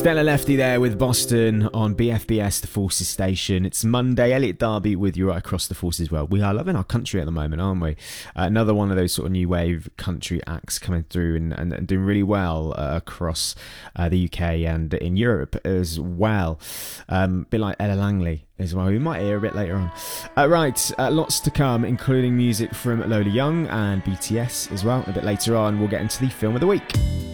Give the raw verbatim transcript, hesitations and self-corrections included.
Stella Lefty there with Boston on B F B S, the Forces station. It's Monday. Elliot Darby with you right across the Forces world. We are loving our country at the moment, aren't we? Uh, another one of those sort of new wave country acts coming through and, and, and doing really well uh, across uh, the U K and in Europe as well. Um, a bit like Ella Langley as well. We might hear a bit later on. Uh, right, uh, lots to come, including music from Lola Young and B T S as well. A bit later on, we'll get into the film of the week.